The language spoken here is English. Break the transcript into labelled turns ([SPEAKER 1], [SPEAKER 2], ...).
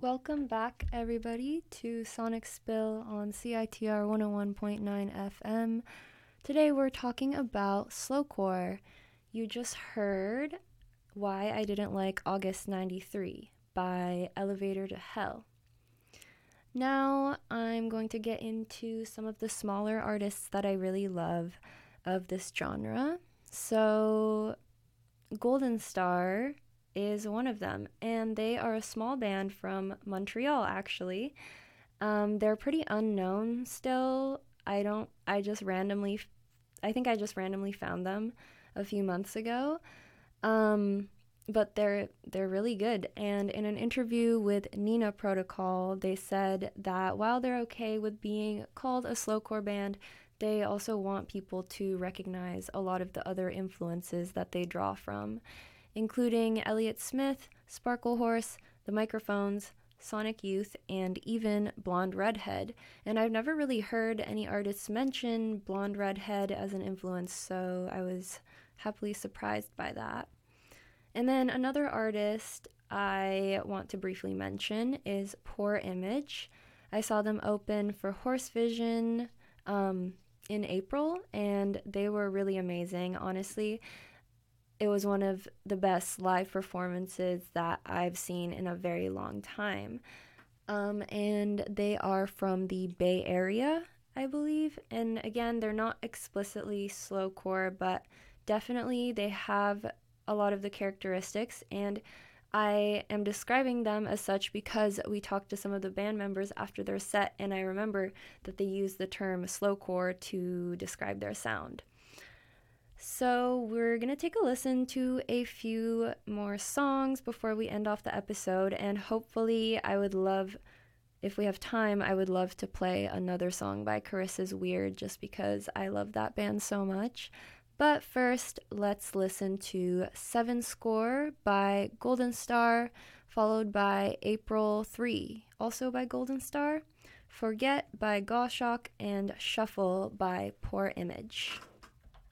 [SPEAKER 1] Welcome back, everybody, to Sonic Spill on CITR 101.9 FM. Today we're talking about slowcore. You just heard Why I Didn't Like August 93 by Elevator to Hell. Now I'm going to get into some of the smaller artists that I really love of this genre. So, Golden Star is one of them, and they are a small band from Montreal, actually. They're pretty unknown still. I just randomly, I think I just randomly found them a few months ago. But they're really good. And in an interview with Nina Protocol, they said that while they're okay with being called a slowcore band, they also want people to recognize a lot of the other influences that they draw from, including Elliott Smith, Sparklehorse, The Microphones, Sonic Youth, and even Blonde Redhead. And I've never really heard any artists mention Blonde Redhead as an influence, so I was happily surprised by that. And then another artist I want to briefly mention is Poor Image. I saw them open for Horse Vision in April, and they were really amazing, honestly. It was one of the best live performances that I've seen in a very long time. And they are from the Bay Area, I believe. And again, they're not explicitly slowcore, but definitely they have a lot of the characteristics. And I am describing them as such because we talked to some of the band members after their set, and I remember that they used the term slowcore to describe their sound. So we're going to take a listen to a few more songs before we end off the episode, and hopefully if we have time, I would love to play another song by Carissa's Weird just because I love that band so much. But first, let's listen to Seven Score by Golden Star, followed by April 3, also by Golden Star, Forget by Goshawk, and Shuffle by Poor Image.